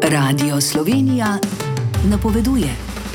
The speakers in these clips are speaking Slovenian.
Radio Slovenija napoveduje.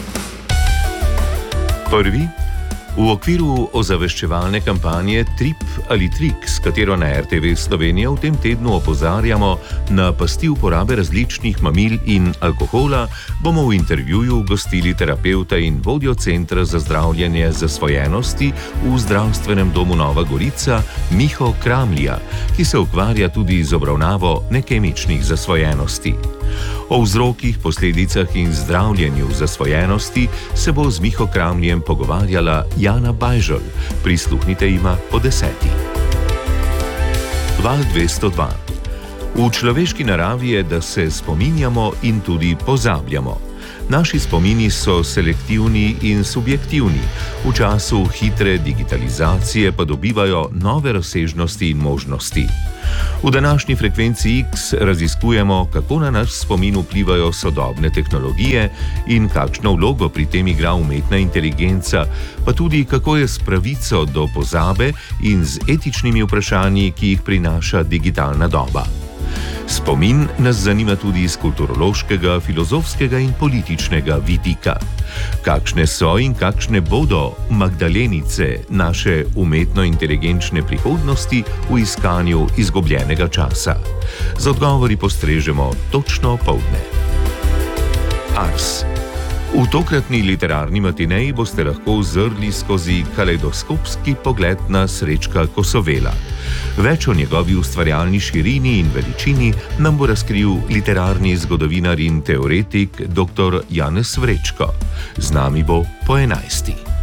Prvi. V okviru ozaveščevalne kampanje Trip ali Trik, s katero na RTV Slovenija v tem tednu opozarjamo na pasti uporabe različnih mamil in alkohola, bomo v intervjuju gostili terapevta in vodjo Centra za zdravljenje zasvojenosti v Zdravstvenem domu Nova Gorica Miho Kramlja, ki se ukvarja tudi z obravnavo nekemičnih zasvojenosti. O vzrokih, posledicah in zdravljenju zasvojenosti se bo z Miho Kramljem pogovarjala Jana Bajžl. Prisluhnite jima po 10. Val 202. V človeški naravi je, da se spominjamo in tudi pozabljamo. Naši spomini so selektivni in subjektivni, v času hitre digitalizacije pa dobivajo nove razsežnosti in možnosti. V današnji frekvenci X raziskujemo, kako na naš spomin vplivajo sodobne tehnologije in kakšno vlogo pri tem igra umetna inteligenca, pa tudi kako je s pravico do pozabe in z etičnimi vprašanji, ki jih prinaša digitalna doba. Spomin nas zanima tudi iz kulturološkega, filozofskega in političnega vidika. Kakšne so in kakšne bodo Magdalenice naše umetno-inteligenčne prihodnosti v iskanju izgubljenega časa? Z odgovori postrežemo točno poldne. Ars. V tokratni literarni matineji boste lahko zrli skozi kaleidoskopski pogled na Srečka Kosovela. Več o njegovi ustvarjalni širini in veličini nam bo razkril literarni zgodovinar in teoretik dr. Janez Vrečko. Z nami bo po 11.